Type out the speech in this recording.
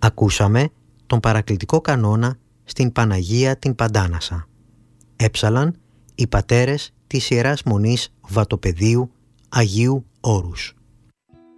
Ακούσαμε τον παρακλητικό κανόνα στην Παναγία την Παντάνασα. Έψαλαν οι πατέρες της Ιεράς Μονής Βατοπεδίου Αγίου Όρους.